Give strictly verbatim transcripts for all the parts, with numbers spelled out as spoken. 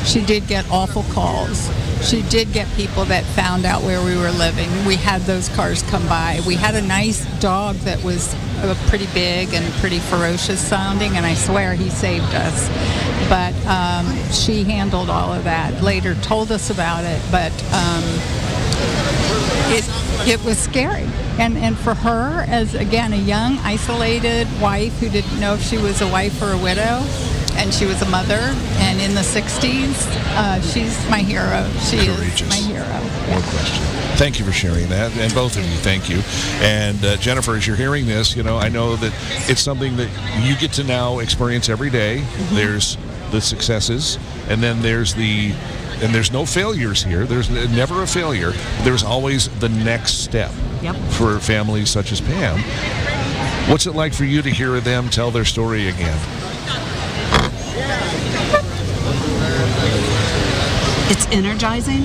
She did get awful calls. She did get people that found out where we were living. We had those cars come by. We had a nice dog that was uh, pretty big and pretty ferocious sounding, and I swear he saved us. But um, she handled all of that. Later told us about it, but um, it it was scary. And and for her, as again a young, isolated wife who didn't know if she was a wife or a widow, and she was a mother, and in the sixties, uh, she's my hero. She Courageous. is my hero. No Yeah. question. Thank you for sharing that, and both of you, thank you. And uh, Jennifer, as you're hearing this, you know, I know that it's something that you get to now experience every day. Mm-hmm. There's the successes, and then there's the, and there's no failures here. There's never a failure. There's always the next step. Yep. For families such as Pam. What's it like for you to hear them tell their story again? It's energizing.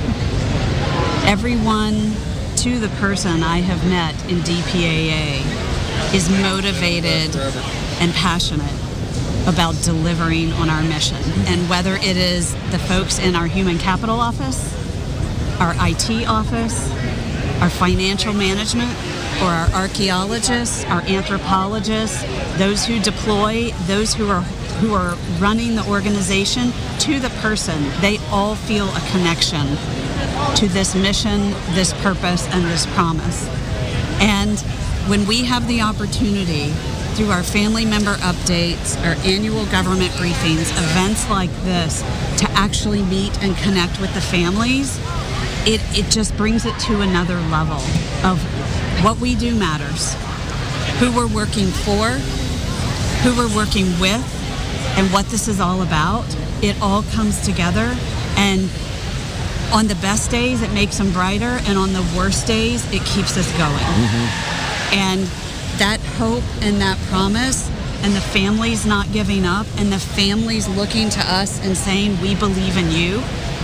Everyone, to the person I have met in D P A A, is motivated and passionate about delivering on our mission. And whether it is the folks in our human capital office, our I T office, our financial management, or our archaeologists, our anthropologists, those who deploy, those who are who are running the organization, to the person, they all feel a connection to this mission, this purpose, and this promise. And when we have the opportunity through our family member updates, our annual government briefings, events like this, to actually meet and connect with the families, it, it just brings it to another level of what we do matters, who we're working for, who we're working with, and what this is all about. It all comes together, and on the best days, it makes them brighter, and on the worst days, it keeps us going. Mm-hmm. And that hope and that promise, and the families not giving up, and the families looking to us and saying, we believe in you,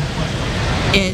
it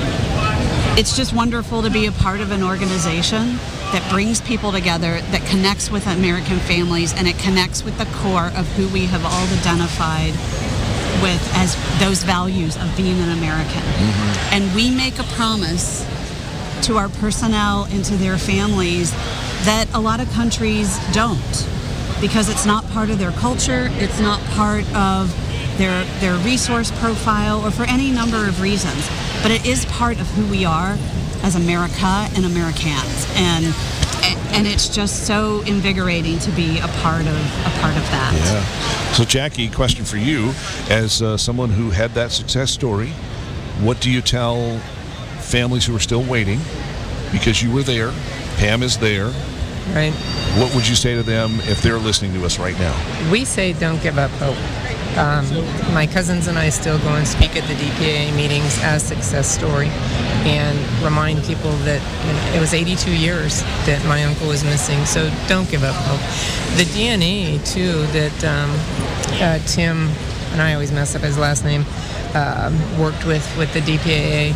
it's just wonderful to be a part of an organization that brings people together, that connects with American families, and it connects with the core of who we have all identified with as those values of being an American. Mm-hmm. And we make a promise to our personnel and to their families that a lot of countries don't, because it's not part of their culture, it's not part of their their resource profile, or for any number of reasons. But it is part of who we are as America and Americans. And and it's just so invigorating to be a part of a part of that. Yeah. So Jackie, question for you, as uh, someone who had that success story, what do you tell families who are still waiting, because you were there, Pam is there? Right. What would you say to them if they're listening to us right now? We say don't give up hope. Um, my cousins and I still go and speak at the D P A A meetings as success story, and remind people that, you know, it was eighty-two years that my uncle was missing, so don't give up hope. The D N A, too, that um, uh, Tim, and I always mess up his last name, uh, worked with, with the D P A A,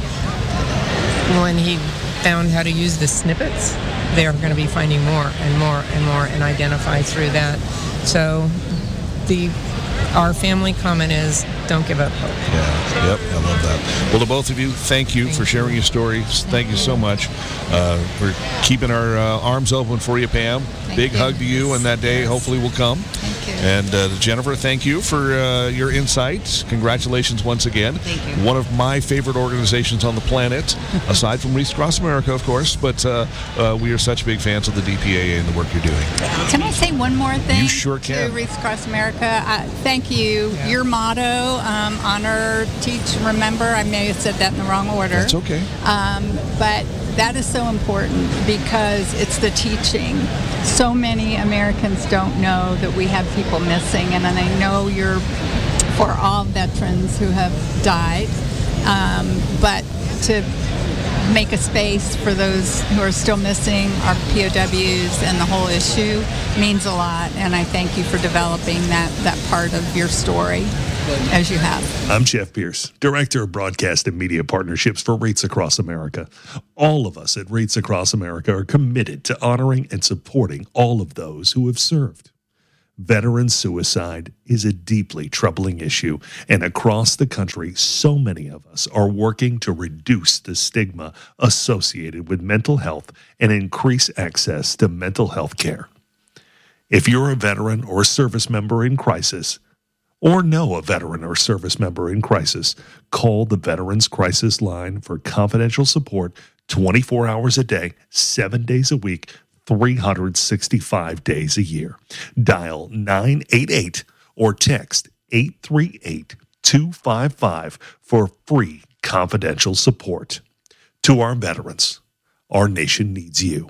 when he found how to use the snippets, they are going to be finding more and more and more and identify through that. So the our family comment is, don't give up hope. Yeah, yep, I love that. Well, to both of you, thank you thank for sharing you. your stories. Thank, thank you so much. Uh, we're keeping our uh, arms open for you, Pam. Thank Big you. hug to you, and that day yes. hopefully will come. Thank you. And uh, Jennifer, thank you for uh, your insights. Congratulations once again. Thank you. One of my favorite organizations on the planet, aside from Wreaths Across America, of course, but uh, uh, we are such big fans of the D P A A and the work you're doing. Can I say one more thing? You sure can. To Wreaths Across America. Uh, thank you. Yeah. Your motto, um, honor, teach, remember. I may have said that in the wrong order. That's okay. Um, but that is so important, because it's the teaching. So many Americans don't know that we have people missing, and, and I know you're for all veterans who have died, um, but to make a space for those who are still missing, our P O Ws, and the whole issue means a lot, and I thank you for developing that, that part of your story as you have. I'm Jeff Pierce, Director of Broadcast and Media Partnerships for Wreaths Across America. All of us at Wreaths Across America are committed to honoring and supporting all of those who have served. Veteran suicide is a deeply troubling issue, and across the country, so many of us are working to reduce the stigma associated with mental health and increase access to mental health care. If you're a veteran or a service member in crisis, or know a veteran or service member in crisis, call the Veterans Crisis Line for confidential support twenty-four hours a day, seven days a week, three hundred sixty-five days a year. Dial nine eight eight or text eight three eight, two five five for free confidential support. To our veterans, our nation needs you,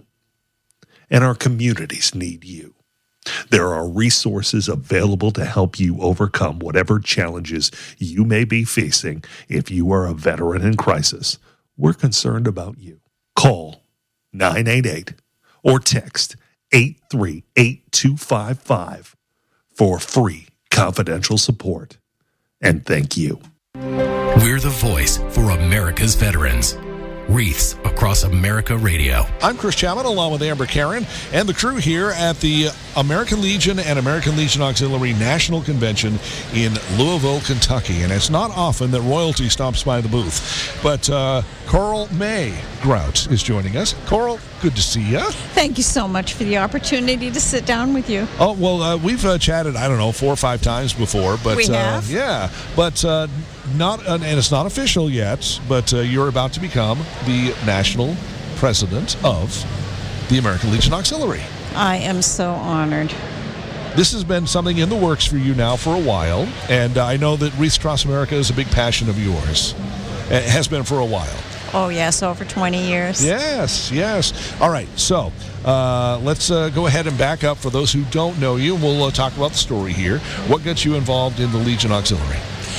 and our communities need you. There are resources available to help you overcome whatever challenges you may be facing if you are a veteran in crisis. We're concerned about you. Call nine eight eight or text eight three eight, two five five for free confidential support. And thank you. We're the voice for America's veterans. Wreaths Across America Radio. I'm Chris Chapman, along with Amber Karen and the crew here at the American Legion and American Legion Auxiliary National Convention in Louisville, Kentucky. And it's not often that royalty stops by the booth. But uh, Coral May Grout is joining us. Coral, good to see you. Thank you so much for the opportunity to sit down with you. Oh, well, uh, we've uh, chatted, I don't know, four or five times before. But, we have? Uh, yeah, but uh, not, uh, and it's not official yet, but uh, you're about to become the national president of the American Legion Auxiliary. I am so honored. This has been something in the works for you now for a while, and I know that Wreaths Across America is a big passion of yours. It has been for a while. Oh, yes, over twenty years. Yes, yes. All right, so uh, let's uh, go ahead and back up for those who don't know you. We'll uh, talk about the story here. What got you involved in the Legion Auxiliary?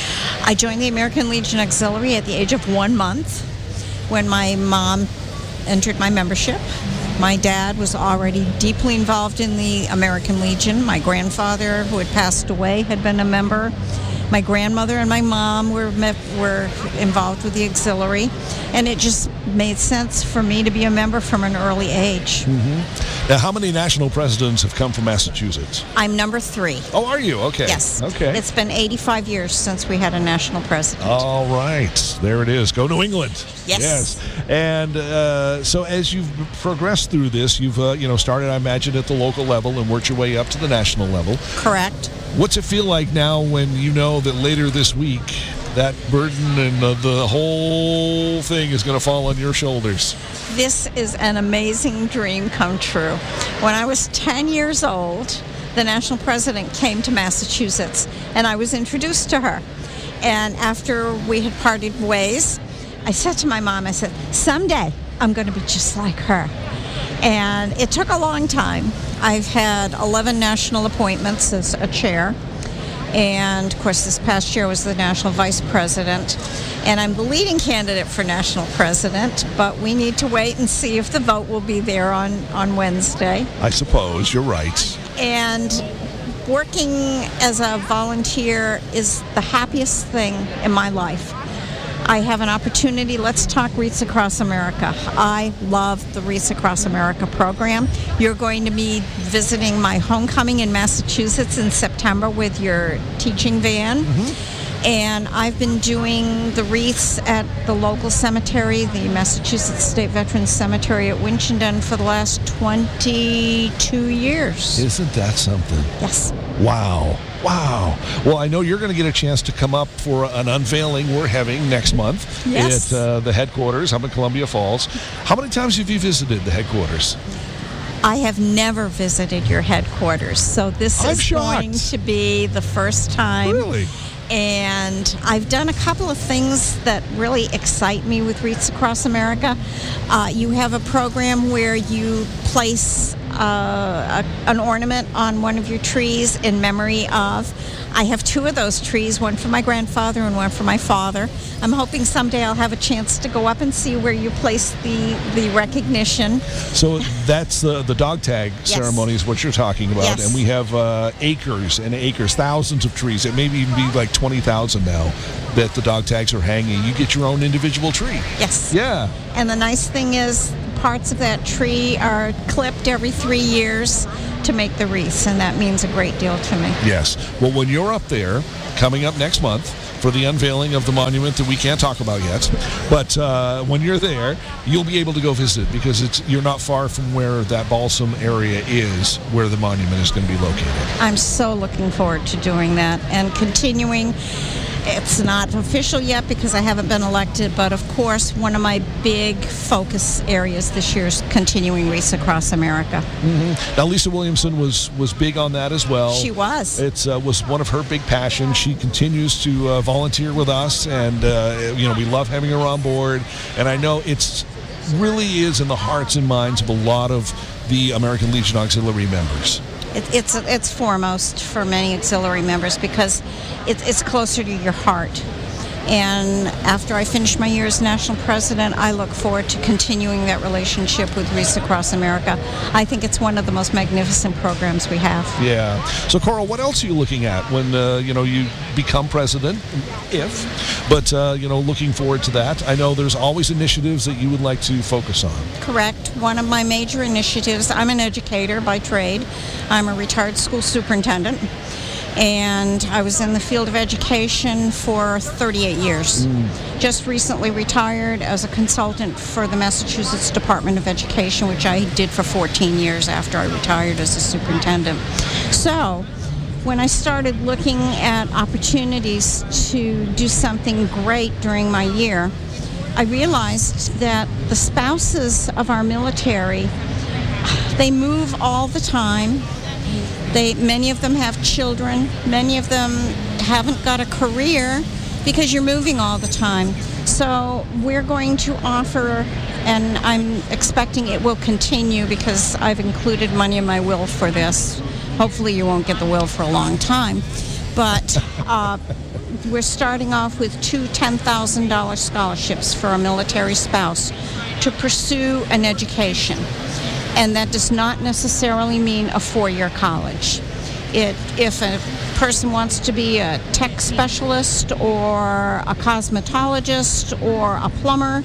I joined the American Legion Auxiliary at the age of one month when my mom entered my membership. My dad was already deeply involved in the American Legion. My grandfather, who had passed away, had been a member. My grandmother and my mom were were involved with the auxiliary, and it just made sense for me to be a member from an early age. Mm-hmm. Now, how many national presidents have come from Massachusetts? I'm number three. Oh, are you? Okay. Yes. Okay. It's been eighty-five years since we had a national president. All right. There it is. Go New England. Yes. Yes. And uh, so as you've progressed through this, you've uh, you know started, I imagine, at the local level and worked your way up to the national level. Correct. What's it feel like now when you know that later this week that burden and uh, the whole thing is going to fall on your shoulders? This is an amazing dream come true. When I was ten years old, the national president came to Massachusetts, and I was introduced to her. And after we had parted ways, I said to my mom, I said, someday I'm going to be just like her. And it took a long time. I've had eleven national appointments as a chair. And, of course, this past year was the national vice president. And I'm the leading candidate for national president, but we need to wait and see if the vote will be there on, on Wednesday. I suppose. You're right. And working as a volunteer is the happiest thing in my life. I have an opportunity. Let's talk Wreaths Across America. I love the Wreaths Across America program. You're going to be visiting my homecoming in Massachusetts in September with your teaching van. Mm-hmm. And I've been doing the wreaths at the local cemetery, the Massachusetts State Veterans Cemetery at Winchendon, for the last twenty-two years. Isn't that something? Yes. Wow. Wow. Well, I know you're going to get a chance to come up for an unveiling we're having next month yes. at uh, the headquarters up in Columbia Falls. How many times have you visited the headquarters? I have never visited your headquarters, so this I'm is shocked. going to be the first time. Really? And I've done a couple of things that really excite me with Wreaths Across America. Uh, you have a program where you place uh, a, an ornament on one of your trees in memory of. I have two of those trees, one for my grandfather and one for my father. I'm hoping someday I'll have a chance to go up and see where you place the, the recognition. So that's the, the dog tag Yes. ceremony is what you're talking about. Yes. And we have uh, acres and acres, thousands of trees. It may even be like twenty thousand now that the dog tags are hanging. You get your own individual tree. Yes. Yeah. And the nice thing is, parts of that tree are clipped every three years to make the wreaths, and that means a great deal to me. Yes. Well, when you're up there, coming up next month, for the unveiling of the monument that we can't talk about yet, but uh, when you're there, you'll be able to go visit, because it's you're not far from where that balsam area is, where the monument is going to be located. I'm so looking forward to doing that and continuing. It's not official yet because I haven't been elected, but of course, one of my big focus areas this year is continuing Wreaths Across America. Mm-hmm. Now, Lisa Williamson was was big on that as well. She was. It uh, was one of her big passions. She continues to uh, volunteer with us, and uh, you know we love having her on board. And I know it's really is in the hearts and minds of a lot of the American Legion Auxiliary members. It, it's it's foremost for many auxiliary members because it, it's closer to your heart. And after I finish my year as national president, I look forward to continuing that relationship with Wreaths Across America. I think it's one of the most magnificent programs we have. Yeah. So, Coral, what else are you looking at when uh, you know you become president? If, but uh, you know, looking forward to that. I know there's always initiatives that you would like to focus on. Correct. One of my major initiatives. I'm an educator by trade. I'm a retired school superintendent. And I was in the field of education for thirty-eight years. Mm. Just recently retired as a consultant for the Massachusetts Department of Education, which I did for fourteen years after I retired as a superintendent. So when I started looking at opportunities to do something great during my year, I realized that the spouses of our military, they move all the time. They, many of them have children. Many of them haven't got a career because you're moving all the time. So we're going to offer, and I'm expecting it will continue because I've included money in my will for this. Hopefully you won't get the will for a long time. But uh, we're starting off with two ten thousand dollars scholarships for a military spouse to pursue an education. And that does not necessarily mean a four-year college. It, if a person wants to be a tech specialist or a cosmetologist or a plumber,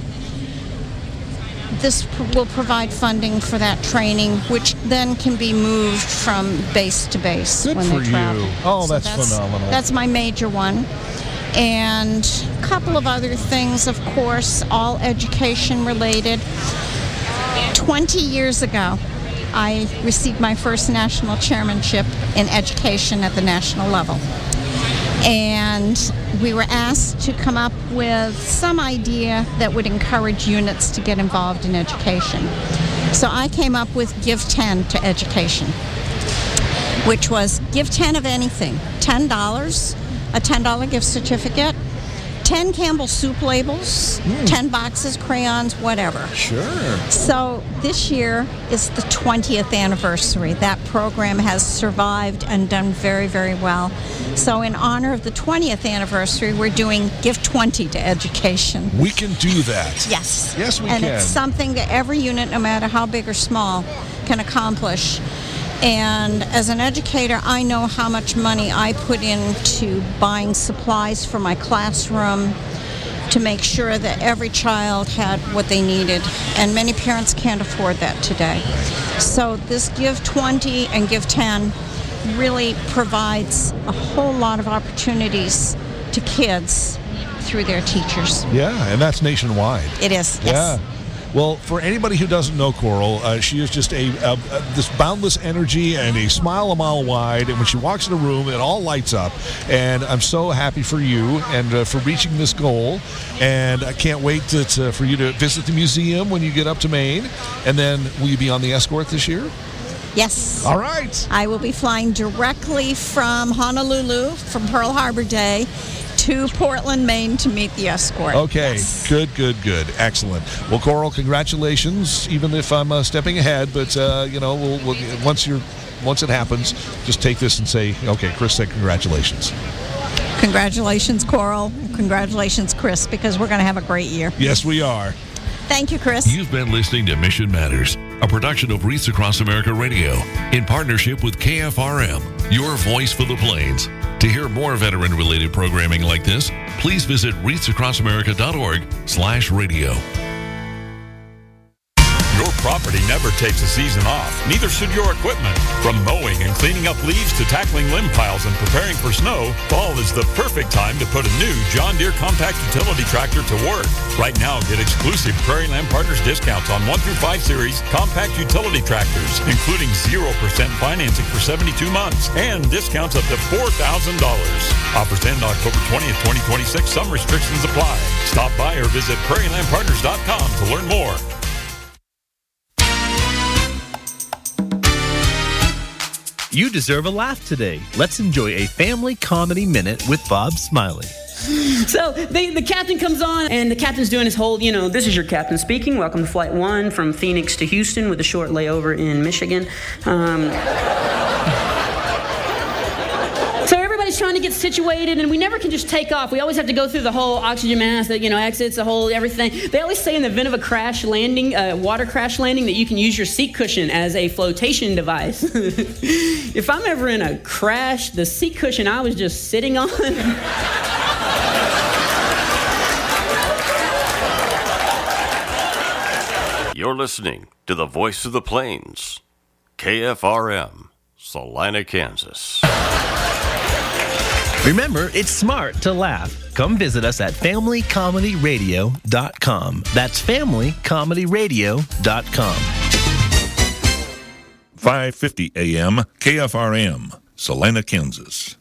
this pr- will provide funding for that training, which then can be moved from base to base Good when for they travel. you. Oh, So that's, that's phenomenal. That's my major one. And a couple of other things, of course, all education related. twenty years ago, I received my first national chairmanship in education at the national level. And we were asked to come up with some idea that would encourage units to get involved in education. So I came up with Give ten to Education, which was give ten of anything, ten dollars, a ten dollars gift certificate, ten Campbell soup labels, mm. ten boxes, crayons, whatever. Sure. So this year is the twentieth anniversary. That program has survived and done very, very well. So in honor of the twentieth anniversary, we're doing Give twenty to Education. We can do that. Yes. Yes, we and can. And it's something that every unit, no matter how big or small, can accomplish. And as an educator, I know how much money I put into buying supplies for my classroom to make sure that every child had what they needed. And many parents can't afford that today. So this Give twenty and Give ten really provides a whole lot of opportunities to kids through their teachers. Yeah, and that's nationwide. It is, yes. Yeah. Well, for anybody who doesn't know Coral, uh, she is just a, a, a this boundless energy and a smile a mile wide. And when she walks in a room, it all lights up. And I'm so happy for you and uh, for reaching this goal. And I can't wait to, to, for you to visit the museum when you get up to Maine. And then will you be on the escort this year? Yes. All right. I will be flying directly from Honolulu, from Pearl Harbor Day, to Portland, Maine to meet the escort. Okay, yes. good, good, good. Excellent. Well, Coral, congratulations, even if I'm uh, stepping ahead. But, uh, you know, we'll, we'll, once you're, once it happens, just take this and say, okay, Chris said congratulations. Congratulations, Coral. Congratulations, Chris, because we're going to have a great year. Yes, we are. Thank you, Chris. You've been listening to Mission Matters, a production of Wreaths Across America Radio in partnership with K F R M, your voice for the Plains. To hear more veteran-related programming like this, please visit wreaths across america dot org slash radio. Your property never takes a season off. Neither should your equipment. From mowing and cleaning up leaves to tackling limb piles and preparing for snow, fall is the perfect time to put a new John Deere compact utility tractor to work. Right now, get exclusive Prairie Land Partners discounts on one through five series compact utility tractors, including zero percent financing for seventy-two months and discounts up to four thousand dollars. Offers end October twentieth, twenty twenty-six. Some restrictions apply. Stop by or visit prairie land partners dot com to learn more. You deserve a laugh today. Let's enjoy a family comedy minute with Bob Smiley. So they, the captain comes on, and the captain's doing his whole, you know, this is your captain speaking. Welcome to Flight one from Phoenix to Houston with a short layover in Michigan. Um, so everybody's trying to get situated, and we never can just take off. We always have to go through the whole oxygen mask, that, you know, exits, the whole everything. They always say in the event of a crash landing, uh, water crash landing, that you can use your seat cushion as a flotation device. If I'm ever in a crash, the seat cushion I was just sitting on... You're listening to the Voice of the Plains, K F R M, Salina, Kansas. Remember, it's smart to laugh. Come visit us at family comedy radio dot com. That's family comedy radio dot com. five fifty A M, K F R M, Salina, Kansas.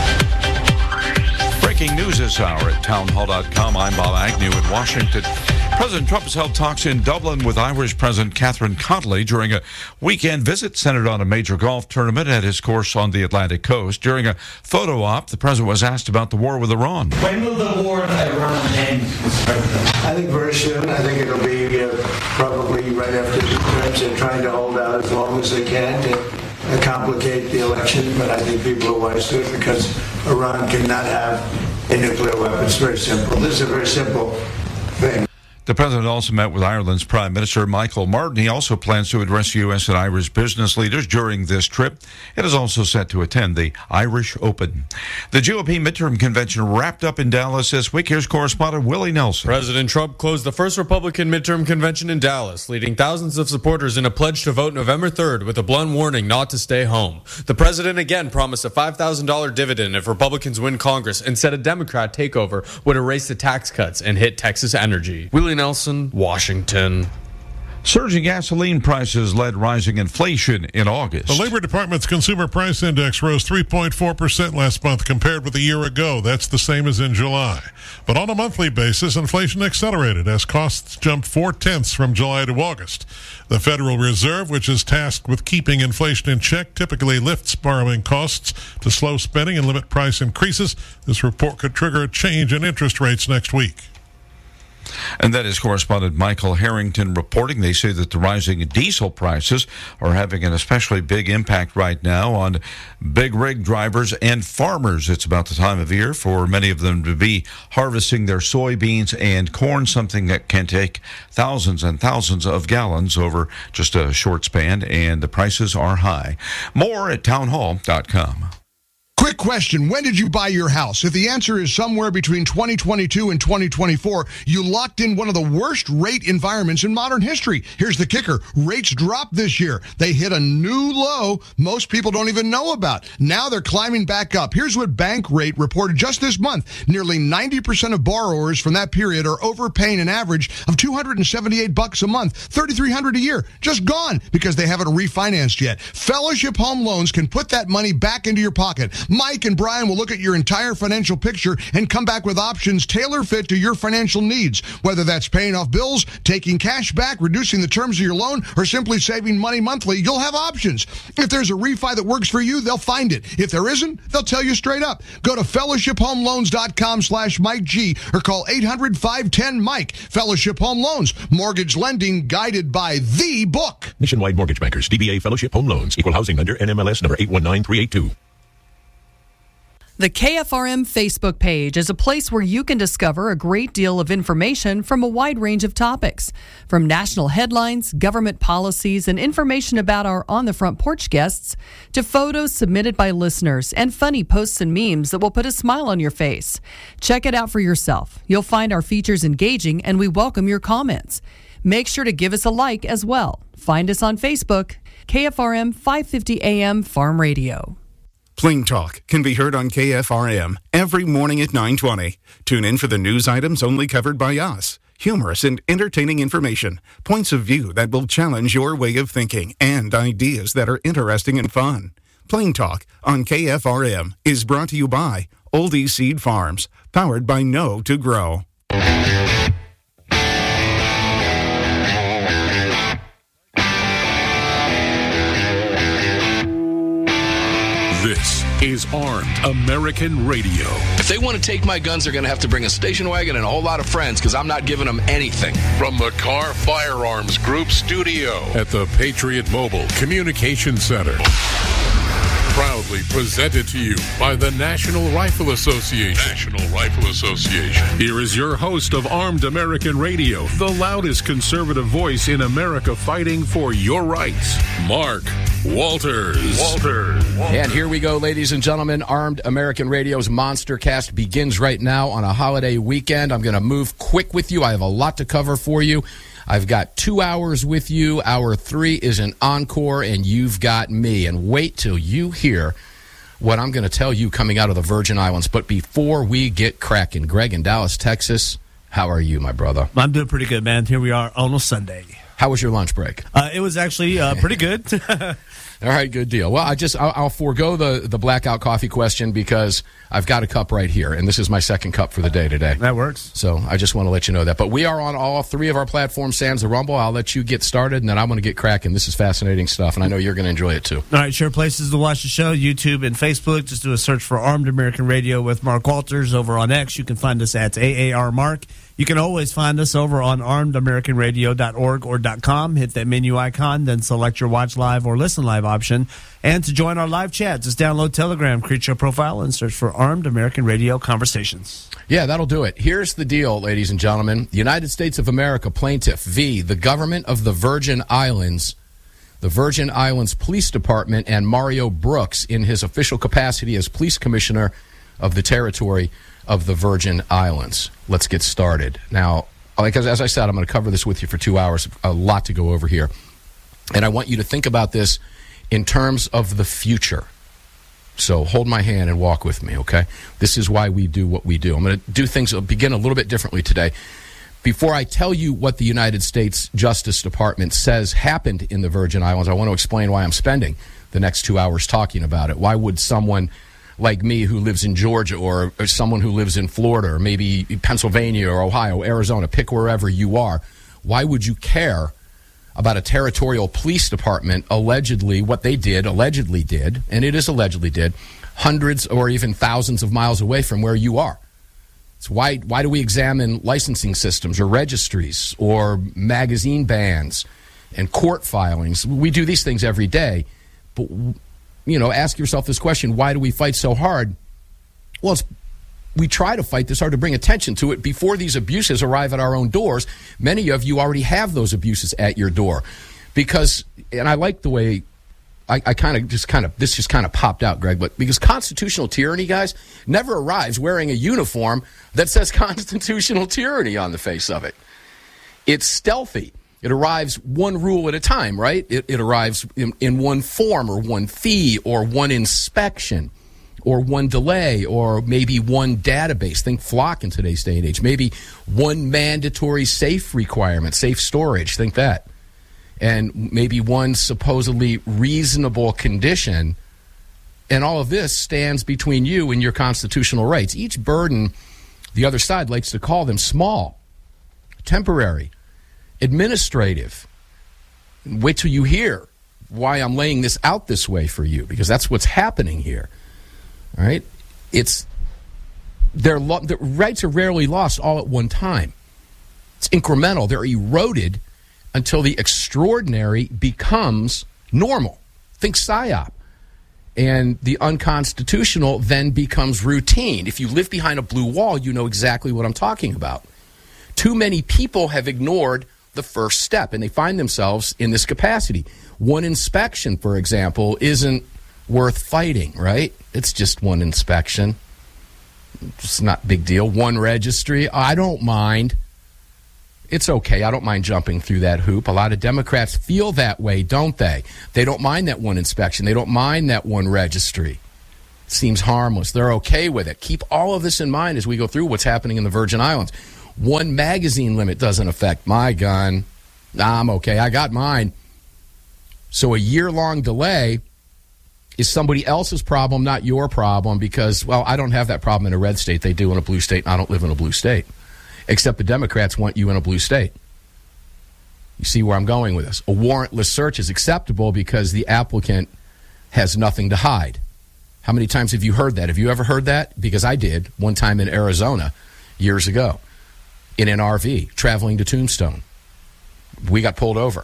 Breaking news this hour at town hall dot com. I'm Bob Agnew in Washington. President Trump has held talks in Dublin with Irish President Catherine Connolly during a weekend visit centered on a major golf tournament at his course on the Atlantic coast. During a photo op, the president was asked about the war with Iran. When will the war with Iran end, Mister President? I think very soon. I think it'll be uh, probably right after the terms. They're trying to hold out as long as they can to uh, complicate the election, but I think people are wise to it because Iran cannot have a nuclear weapon. It's very simple. This is a very simple thing. The president also met with Ireland's Prime Minister Michael Martin. He also plans to address U S and Irish business leaders during this trip. It is also set to attend the Irish Open. The G O P midterm convention wrapped up in Dallas this week. Here's correspondent Willie Nelson. President Trump closed the first Republican midterm convention in Dallas, leading thousands of supporters in a pledge to vote November third with a blunt warning not to stay home. The president again promised a five thousand dollars dividend if Republicans win Congress and said a Democrat takeover would erase the tax cuts and hit Texas energy. Willie Nelson, Washington. Surging gasoline prices led rising inflation in August. The Labor Department's Consumer Price Index rose three point four percent last month compared with a year ago. That's the same as in July. But on a monthly basis, inflation accelerated as costs jumped four-tenths from July to August. The Federal Reserve, which is tasked with keeping inflation in check, typically lifts borrowing costs to slow spending and limit price increases. This report could trigger a change in interest rates next week. And that is correspondent Michael Harrington reporting. They say that the rising diesel prices are having an especially big impact right now on big rig drivers and farmers. It's about the time of year for many of them to be harvesting their soybeans and corn, something that can take thousands and thousands of gallons over just a short span, and the prices are high. More at town hall dot com. Quick question, when did you buy your house? If the answer is somewhere between twenty twenty-two and twenty twenty-four, you locked in one of the worst rate environments in modern history. Here's the kicker. Rates dropped this year. They hit a new low most people don't even know about. Now they're climbing back up. Here's what Bankrate reported just this month. Nearly ninety percent of borrowers from that period are overpaying an average of two hundred seventy-eight bucks a month, thirty-three hundred a year. Just gone because they haven't refinanced yet. Fellowship Home Loans can put that money back into your pocket. Mike and Brian will look at your entire financial picture and come back with options tailor-fit to your financial needs. Whether that's paying off bills, taking cash back, reducing the terms of your loan, or simply saving money monthly, you'll have options. If there's a refi that works for you, they'll find it. If there isn't, they'll tell you straight up. Go to fellowship home loans dot com slash Mike G or call eight hundred, five one zero, Mike. Fellowship Home Loans. Mortgage lending guided by the book. Nationwide Mortgage Bankers, D B A Fellowship Home Loans. Equal housing lender, N M L S number eight one nine three eight two. The K F R M Facebook page is a place where you can discover a great deal of information from a wide range of topics, from national headlines, government policies, and information about our On the Front Porch guests, to photos submitted by listeners and funny posts and memes that will put a smile on your face. Check it out for yourself. You'll find our features engaging, and we welcome your comments. Make sure to give us a like as well. Find us on Facebook, K F R M five fifty A M Farm Radio. Plain Talk can be heard on K F R M every morning at nine twenty. Tune in for the news items only covered by us. Humorous and entertaining information, points of view that will challenge your way of thinking, and ideas that are interesting and fun. Plain Talk on K F R M is brought to you by Oldie Seed Farms, powered by Know to Grow. This is Armed American Radio. If they want to take my guns, they're going to have to bring a station wagon and a whole lot of friends, because I'm not giving them anything. From the Carr Firearms Group studio at the Patriot Mobile Communication Center. Proudly presented to you by the National Rifle Association. National Rifle Association. Here is your host of Armed American Radio, the loudest conservative voice in America fighting for your rights, Mark Walters. Walters. Walters. And here we go, ladies and gentlemen. Armed American Radio's Monster Cast begins right now on a holiday weekend. I'm going to move quick with you. I have a lot to cover for you. I've got two hours with you. Hour three is an encore, and you've got me. And wait till you hear what I'm going to tell you coming out of the Virgin Islands. But before we get cracking, Greg in Dallas, Texas, how are you, my brother? I'm doing pretty good, man. Here we are on a Sunday. How was your lunch break? Uh, it was actually uh, pretty good. All right, good deal. Well, I just I'll, I'll forego the the blackout coffee question because I've got a cup right here, and this is my second cup for the day today. That works. So I just want to let you know that. But we are on all three of our platforms, sans the Rumble. I'll let you get started, and then I'm going to get cracking. This is fascinating stuff, and I know you're going to enjoy it too. All right, sure. Places to watch the show: YouTube and Facebook. Just do a search for Armed American Radio with Mark Walters. Over on X, you can find us at A A R Mark. You can always find us over on armed american radio dot org or .com. Hit that menu icon, then select your watch live or listen live option. And to join our live chat, just download Telegram, create your profile, and search for Armed American Radio Conversations. Yeah, that'll do it. Here's the deal, ladies and gentlemen. The United States of America plaintiff v. the government of the Virgin Islands, the Virgin Islands Police Department, and Mario Brooks in his official capacity as police commissioner of the territory of the Virgin Islands. Let's get started. Now, like as I said, I'm going to cover this with you for two hours. A lot to go over here. And I want you to think about this in terms of the future. So hold my hand and walk with me, okay? This is why we do what we do. I'm going to do things, begin a little bit differently today. Before I tell you what the United States Justice Department says happened in the Virgin Islands, I want to explain why I'm spending the next two hours talking about it. Why would someone like me who lives in Georgia or, or someone who lives in Florida or maybe Pennsylvania or Ohio, Arizona, pick wherever you are, why would you care about a territorial police department allegedly, what they did, allegedly did, and it is allegedly did, hundreds or even thousands of miles away from where you are? It's why, why do we examine licensing systems or registries or magazine bans and court filings? We do these things every day, but you know, ask yourself this question, why do we fight so hard? Well, it's, we try to fight this hard to bring attention to it before these abuses arrive at our own doors. Many of you already have those abuses at your door. Because, and I like the way, I, I kind of just kind of, this just kind of popped out, Greg, but because constitutional tyranny, guys, never arrives wearing a uniform that says constitutional tyranny on the face of it. It's stealthy. It arrives one rule at a time, right? It, it arrives in, in one form or one fee or one inspection or one delay or maybe one database. Think Flock in today's day and age. Maybe one mandatory safe requirement, safe storage. Think that. And maybe one supposedly reasonable condition. And all of this stands between you and your constitutional rights. Each burden, the other side likes to call them small, temporary, administrative. Wait till you hear why I'm laying this out this way for you, because that's what's happening here. All right? It's their lo- the rights are rarely lost all at one time. It's incremental. They're eroded until the extraordinary becomes normal. Think PSYOP. And the unconstitutional then becomes routine. If you live behind a blue wall, you know exactly what I'm talking about. Too many people have ignored the first step, and they find themselves in this capacity. One inspection, for example, isn't worth fighting, right? It's just one inspection. It's not a big deal. One registry, I don't mind. It's okay. I don't mind jumping through that hoop. A lot of Democrats feel that way, don't they? They don't mind that one inspection. They don't mind that one registry. It seems harmless. They're okay with it. Keep all of this in mind as we go through what's happening in the Virgin Islands. One magazine limit doesn't affect my gun. Nah, I'm okay. I got mine. So a year-long delay is somebody else's problem, not your problem, because, well, I don't have that problem in a red state. They do in a blue state, and I don't live in a blue state. Except the Democrats want you in a blue state. You see where I'm going with this? A warrantless search is acceptable because the applicant has nothing to hide. How many times have you heard that? Have you ever heard that? Because I did one time in Arizona years ago in an R V traveling to Tombstone. We got pulled over.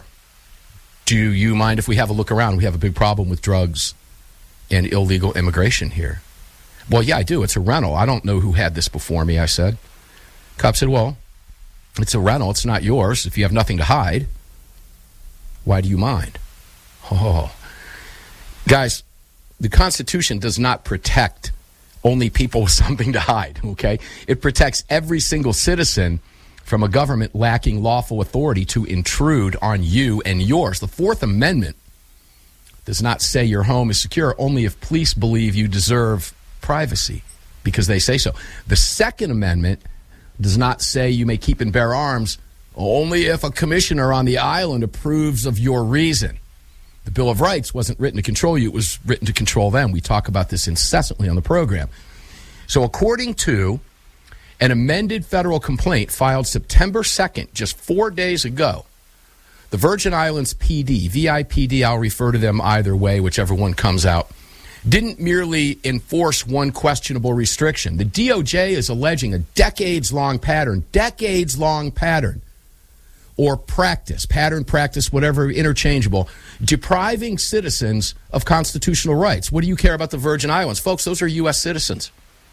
Do you mind if we have a look around? We have a big problem with drugs and illegal immigration here. Well, yeah, I do. It's a rental. I don't know who had this before me, I said. Cop said, well, it's a rental. It's not yours. If you have nothing to hide, why do you mind? Oh. Guys, the Constitution does not protect only people with something to hide, okay? It protects every single citizen from a government lacking lawful authority to intrude on you and yours. The Fourth Amendment does not say your home is secure only if police believe you deserve privacy because they say so. The Second Amendment does not say you may keep and bear arms only if a commissioner on the island approves of your reason. The Bill of Rights wasn't written to control you. It was written to control them. We talk about this incessantly on the program. So according to an amended federal complaint filed September second, just four days ago, the Virgin Islands P D, V I P D, I'll refer to them either way, whichever one comes out, didn't merely enforce one questionable restriction. The D O J is alleging a decades-long pattern, decades-long pattern, or practice, pattern, practice, whatever, interchangeable, depriving citizens of constitutional rights. What do you care about the Virgin Islands? Folks, those are U S citizens.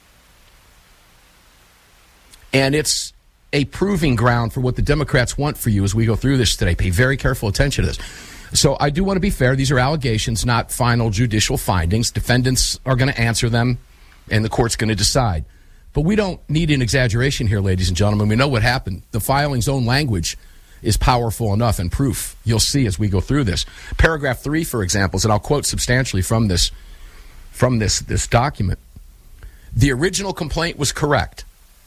And it's a proving ground for what the Democrats want for you as we go through this today. Pay very careful attention to this. So I do want to be fair. These are allegations, not final judicial findings. Defendants are going to answer them, and the court's going to decide. But we don't need an exaggeration here, ladies and gentlemen. We know what happened. The filing's own language is powerful enough and proof. You'll see as we go through this. Paragraph three, for example, and I'll quote substantially from this, from this, this document. The original complaint was correct.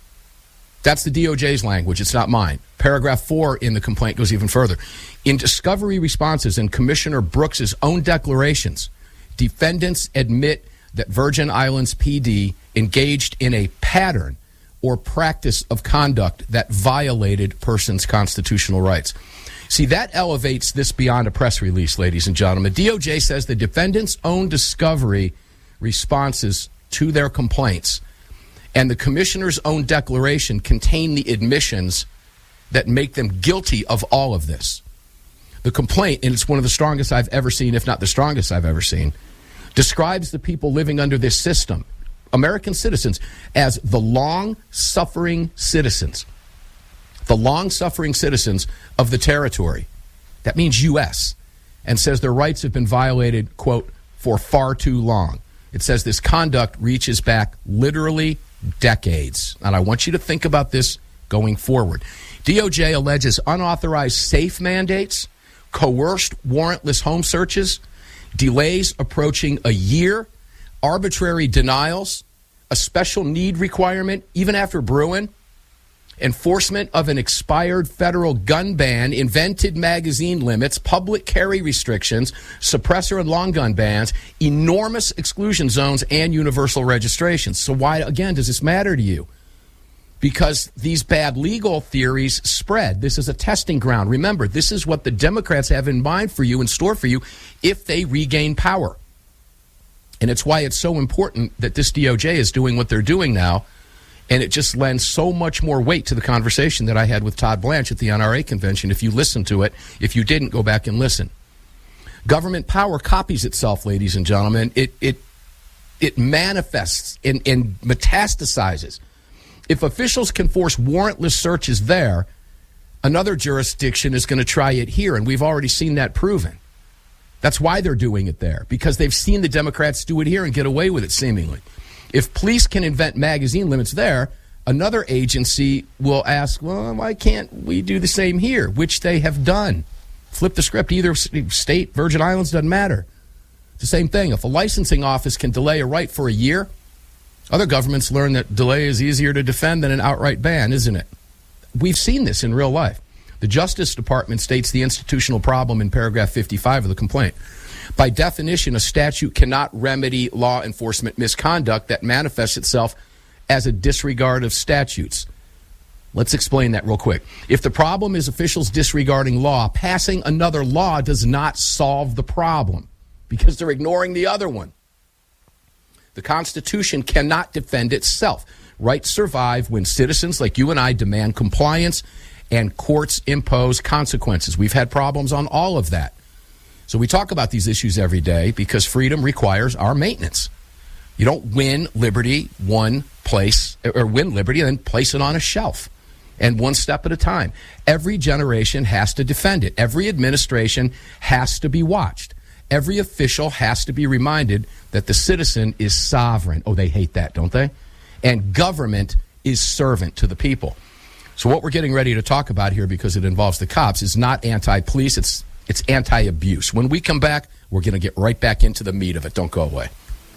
That's the D O J's language. It's not mine. Paragraph four in the complaint goes even further. In discovery responses and Commissioner Brooks's own declarations, defendants admit that Virgin Islands P D engaged in a pattern or practice of conduct that violated persons' constitutional rights. See, that elevates this beyond a press release, ladies and gentlemen. D O J says the defendants' own discovery responses to their complaints and the commissioner's own declaration contain the admissions that make them guilty of all of this. The complaint, and it's one of the strongest I've ever seen, if not the strongest I've ever seen, describes the people living under this system, American citizens, as the long-suffering citizens. The long-suffering citizens of the territory. That means U S And says their rights have been violated, quote, for far too long. It says this conduct reaches back literally decades. And I want you to think about this going forward. D O J alleges unauthorized safe mandates, coerced warrantless home searches, delays approaching a year, arbitrary denials, a special need requirement, even after Bruin, enforcement of an expired federal gun ban, invented magazine limits, public carry restrictions, suppressor and long gun bans, enormous exclusion zones, and universal registrations. So why, again, does this matter to you? Because these bad legal theories spread. This is a testing ground. Remember, this is what the Democrats have in mind for you, in store for you, if they regain power. And it's why it's so important that this D O J is doing what they're doing now. And it just lends so much more weight to the conversation that I had with Todd Blanche at the N R A convention. If you listen to it, if you didn't, go back and listen. Government power copies itself, ladies and gentlemen. It, it it manifests and, and metastasizes. If officials can force warrantless searches there, another jurisdiction is going to try it here, and we've already seen that proven. That's why they're doing it there, because they've seen the Democrats do it here and get away with it, seemingly. If police can invent magazine limits there, another agency will ask, well, why can't we do the same here, which they have done. Flip the script. Either state, Virgin Islands, doesn't matter. It's the same thing. If a licensing office can delay a right for a year, other governments learn that delay is easier to defend than an outright ban, isn't it? We've seen this in real life. The Justice Department states the institutional problem in paragraph fifty-five of the complaint. By definition, a statute cannot remedy law enforcement misconduct that manifests itself as a disregard of statutes. Let's explain that real quick. If the problem is officials disregarding law, passing another law does not solve the problem because they're ignoring the other one. The Constitution cannot defend itself. Rights survive when citizens like you and I demand compliance and courts impose consequences. We've had problems on all of that. So we talk about these issues every day because freedom requires our maintenance. You don't win liberty one place, or win liberty and then place it on a shelf, and one step at a time. Every generation has to defend it. Every administration has to be watched. Every official has to be reminded that the citizen is sovereign. Oh, they hate that, don't they? And government is servant to the people. So what we're getting ready to talk about here, because it involves the cops, is not anti-police, it's it's anti-abuse. When we come back, we're going to get right back into the meat of it. Don't go away.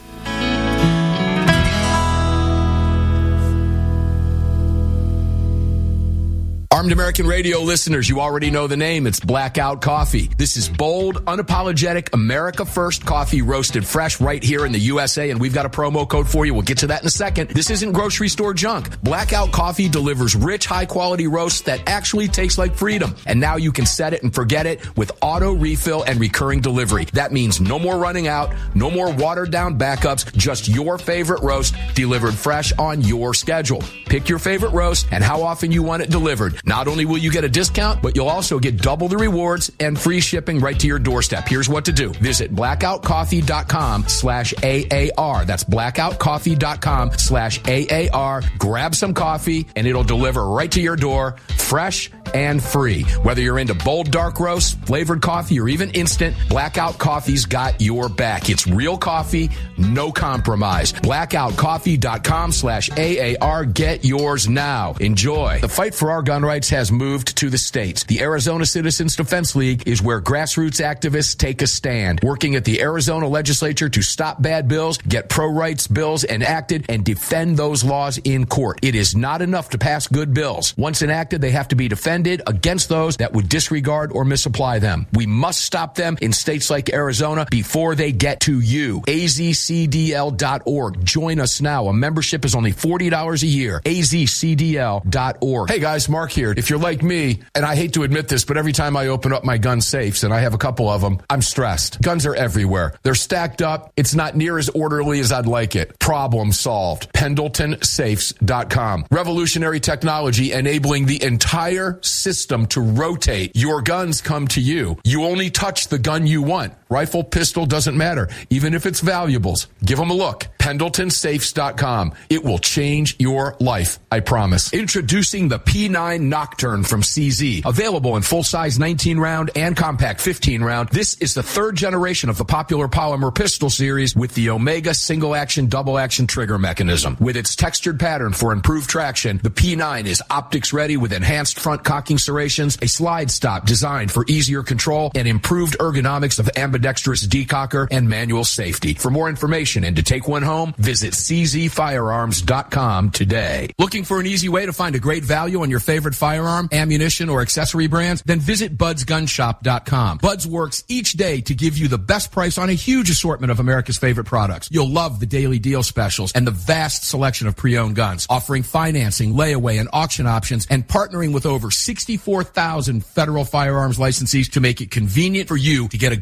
Armed American Radio listeners, you already know the name. It's Blackout Coffee. This is bold, unapologetic, America First coffee roasted fresh right here in the U S A, and we've got a promo code for you. We'll get to that in a second. This isn't grocery store junk. Blackout Coffee delivers rich, high-quality roasts that actually taste like freedom. And now you can set it and forget it with auto refill and recurring delivery. That means no more running out, no more watered-down backups, just your favorite roast delivered fresh on your schedule. Pick your favorite roast and how often you want it delivered. Not only will you get a discount, but you'll also get double the rewards and free shipping right to your doorstep. Here's what to do. Visit blackoutcoffee.com slash AAR. That's blackoutcoffee.com slash AAR. Grab some coffee, and it'll deliver right to your door, fresh and free. Whether you're into bold dark roast, flavored coffee, or even instant, Blackout Coffee's got your back. It's real coffee, no compromise. blackoutcoffee.com slash AAR. Get yours now. Enjoy. The fight for our gun rights has moved to the states. The Arizona Citizens Defense League is where grassroots activists take a stand, working at the Arizona legislature to stop bad bills, get pro-rights bills enacted, and defend those laws in court. It is not enough to pass good bills. Once enacted, they have to be defended against those that would disregard or misapply them. We must stop them in states like Arizona before they get to you. A Z C D L dot org. Join us now. A membership is only forty dollars a year. A Z C D L dot org. Hey guys, Mark here. If you're like me, and I hate to admit this, but every time I open up my gun safes, and I have a couple of them, I'm stressed. Guns are everywhere. They're stacked up. It's not near as orderly as I'd like it. Problem solved. Pendleton Safes dot com. Revolutionary technology enabling the entire system to rotate. Your guns come to you. You only touch the gun you want. Rifle, pistol, doesn't matter. Even if it's valuables. Give them a look. Pendleton Safes dot com. It will change your life, I promise. Introducing the P nine Nocturne from C Z. Available in full-size nineteen round and compact fifteen round. This is the third generation of the popular polymer pistol series with the Omega single-action, double-action trigger mechanism. With its textured pattern for improved traction, the P nine is optics-ready with enhanced front cocking serrations, a slide stop designed for easier control, and improved ergonomics of ambidextrous decocker and manual safety. For more information and to take one home, visit C Z firearms dot com today. Looking for an easy way to find a great value on your favorite firearm, ammunition, or accessory brands? Then visit buds gun shop dot com. Buds works each day to give you the best price on a huge assortment of America's favorite products. You'll love the daily deal specials and the vast selection of pre-owned guns, offering financing, layaway, and auction options, and partnering with over sixty-four thousand federal firearms licensees to make it convenient for you to get a gun at a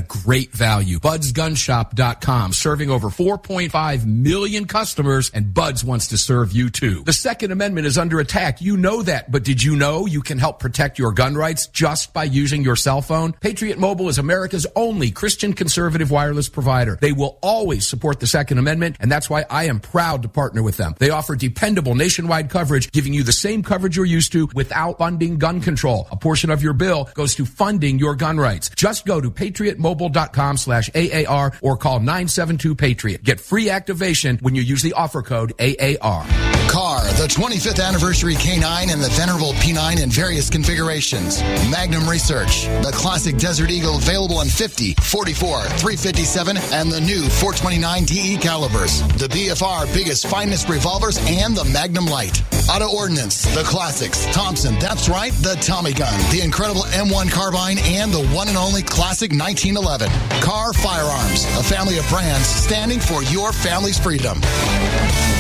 a great value. Buds Gun Shop dot com, serving over four point five million customers, and Buds wants to serve you too. The Second Amendment is under attack. You know that, but did you know you can help protect your gun rights just by using your cell phone? Patriot Mobile is America's only Christian conservative wireless provider. They will always support the Second Amendment, and that's why I am proud to partner with them. They offer dependable nationwide coverage, giving you the same coverage you're used to without funding gun control. A portion of your bill goes to funding your gun rights. Just go to patriot mobile dot com slash A A R or call nine seven two Patriot. Get free activation when you use the offer code A A R. Car, the twenty-fifth anniversary K nine and the venerable P nine in various configurations. Magnum Research, the classic Desert Eagle available in fifty, forty-four, three fifty-seven, and the new four twenty-nine D E calibers. The B F R biggest, finest revolvers and the Magnum Light. Auto Ordnance, the classics. Thompson, that's right, the Tommy gun, the incredible M one carbine, and the one and only classic nineteen eleven. Car Firearms, a family of brands standing for your family's freedom.